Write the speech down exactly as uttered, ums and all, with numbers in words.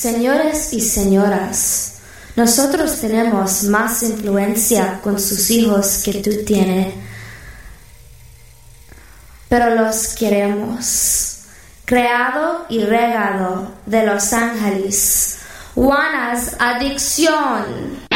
Señores y señoras, nosotros tenemos más influencia con sus hijos que tú tienes, pero los queremos. Creado y regado de Los Ángeles, Juana's Adicción.